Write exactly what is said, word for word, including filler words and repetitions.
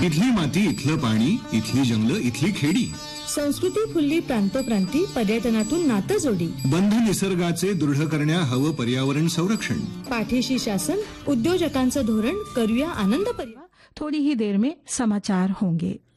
इथली माती, इथलं पाणी, इथली जंगलं, इथली खेडी. संस्कृती फुलली प्रांतोप्रांती, पर्यटनातून नातं जोडी. बंध निसर्गाचे दृढ करण्या हवं पर्यावरण संरक्षण. पाठीशी शासन, उद्योजकांचं धोरण, करूया आनंद पर्यावरण. थोड़ी ही देर में समाचार होंगे.